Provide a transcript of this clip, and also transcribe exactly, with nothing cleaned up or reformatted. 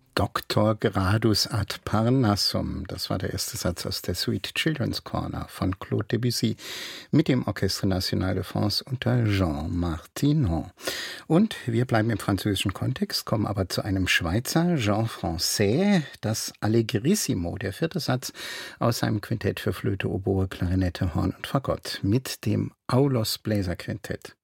Doctor gradus ad Parnassum. Das war der erste Satz aus der Suite Children's Corner von Claude Debussy mit dem Orchestre National de France unter Jean Martinon. Und wir bleiben im französischen Kontext, kommen aber zu einem Schweizer, Jean Francais, das Alleggerissimo, der vierte Satz aus seinem Quintett für Flöte, Oboe, Klarinette, Horn und Fagott mit dem Aulos Bläserquintett.